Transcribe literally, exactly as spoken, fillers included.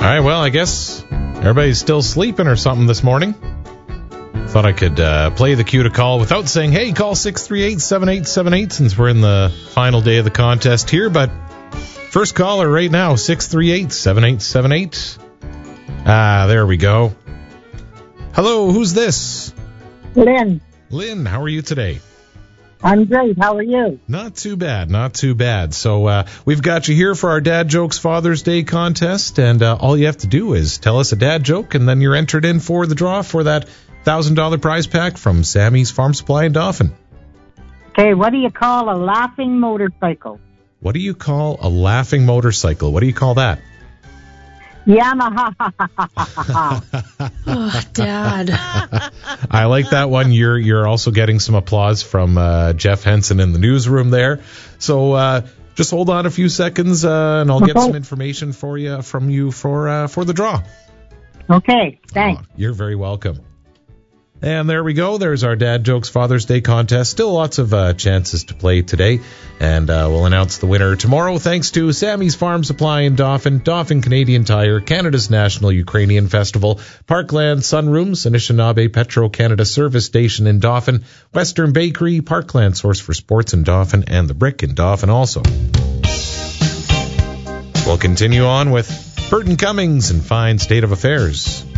right, well, I guess everybody's still sleeping or something this morning. Thought I could uh, play the cue to call without saying, hey, call six three eight, seven eight seven eight since we're in the final day of the contest here. But first caller right now, six three eight, seven eight seven eight. Ah, there we go. Hello, who's this? Lynn. Lynn, how are you today? I'm great. How are you? Not too bad, not too bad. So uh, we've got you here for our Dad Jokes Father's Day contest, and uh, all you have to do is tell us a dad joke, and then you're entered in for the draw for that one thousand dollars prize pack from Sammy's Farm Supply in Dauphin. Okay, what do you call a laughing motorcycle? What do you call a laughing motorcycle? What do you call that? Yamaha. Oh, Dad. I like that one. You're you're also getting some applause from uh, Jeff Henson in the newsroom there. So uh, just hold on a few seconds, uh, and I'll get some information for you from you for uh, for the draw. Okay, thanks. Oh, you're very welcome. And there we go. There's our Dad Jokes Father's Day contest. Still lots of uh, chances to play today. And uh, we'll announce the winner tomorrow thanks to Sammy's Farm Supply in Dauphin, Dauphin Canadian Tire, Canada's National Ukrainian Festival, Parkland Sunrooms, Anishinaabe Petro-Canada Service Station in Dauphin, Western Bakery, Parkland Source for Sports in Dauphin, and The Brick in Dauphin also. We'll continue on with Burton Cummings and Fine State of Affairs.